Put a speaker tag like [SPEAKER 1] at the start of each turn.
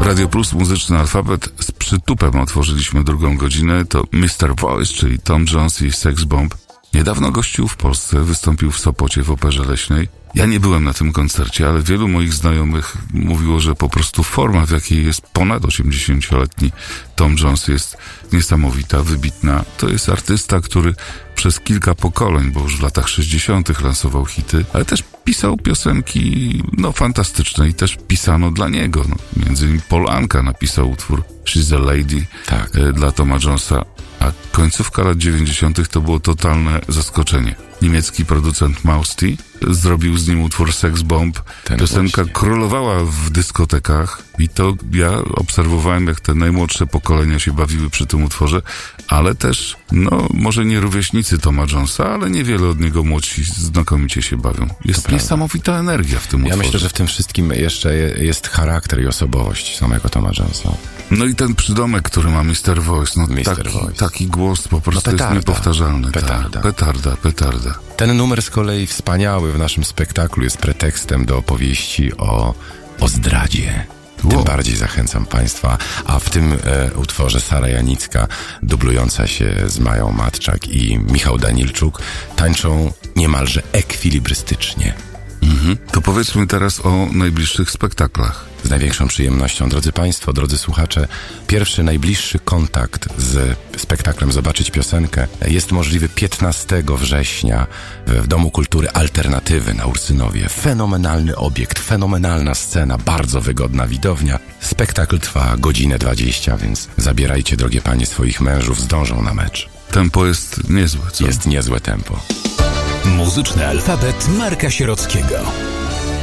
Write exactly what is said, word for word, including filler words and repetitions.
[SPEAKER 1] Radio Plus, muzyczny alfabet. Z przytupem otworzyliśmy drugą godzinę. To mister Voice, czyli Tom Jones i Sex Bomb. Niedawno gościł w Polsce, wystąpił w Sopocie w Operze Leśnej. Ja nie byłem na tym koncercie, ale wielu moich znajomych mówiło, że po prostu forma, w jakiej jest ponad osiemdziesięcioletni Tom Jones, jest niesamowita, wybitna. To jest artysta, który przez kilka pokoleń, bo już w latach sześćdziesiątych lansował hity, ale też pisał piosenki, no, fantastyczne i też pisano dla niego. No, między innymi Paul Anka napisał utwór She's a Lady
[SPEAKER 2] tak.
[SPEAKER 1] e, dla Toma Jonesa, a końcówka lat dziewięćdziesiątych to było totalne zaskoczenie. Niemiecki producent Mausti zrobił z nim utwór Sex Bomb.
[SPEAKER 2] Ten
[SPEAKER 1] Piosenka
[SPEAKER 2] właśnie.
[SPEAKER 1] królowała w dyskotekach i to ja obserwowałem, jak te najmłodsze pokolenia się bawiły przy tym utworze, ale też, no, może nie rówieśnicy Toma Jonesa, ale niewiele od niego młodsi znakomicie się bawią. Jest niesamowita energia w tym
[SPEAKER 2] Ja
[SPEAKER 1] utworze.
[SPEAKER 2] myślę, że w tym wszystkim jeszcze jest charakter i osobowość samego Toma Jonesa.
[SPEAKER 1] No i ten przydomek, który ma mister Voice, no
[SPEAKER 2] mister
[SPEAKER 1] taki,
[SPEAKER 2] Voice.
[SPEAKER 1] taki głos po prostu
[SPEAKER 2] No petarda.
[SPEAKER 1] jest niepowtarzalny.
[SPEAKER 2] Petarda.
[SPEAKER 1] Tak. Petarda, petarda.
[SPEAKER 2] Ten numer z kolei wspaniały w naszym spektaklu jest pretekstem do opowieści o, o zdradzie. Tym
[SPEAKER 1] Wow.
[SPEAKER 2] bardziej zachęcam Państwa, a w tym e, utworze Sara Janicka, dublująca się z Mają Matczak i Michał Danilczuk, tańczą niemalże ekwilibrystycznie.
[SPEAKER 1] Mhm. To powiedzmy teraz o najbliższych spektaklach.
[SPEAKER 2] Z największą przyjemnością, drodzy Państwo, drodzy słuchacze, pierwszy, najbliższy kontakt z spektaklem Zobaczyć Piosenkę jest możliwy piętnastego września w Domu Kultury Alternatywy na Ursynowie. Fenomenalny obiekt, fenomenalna scena, bardzo wygodna widownia. Spektakl trwa godzinę dwadzieścia, więc zabierajcie, drogie panie, swoich mężów, zdążą na mecz.
[SPEAKER 1] Tempo jest niezłe, co?
[SPEAKER 2] Jest niezłe tempo.
[SPEAKER 3] Muzyczny alfabet Marka Sierockiego.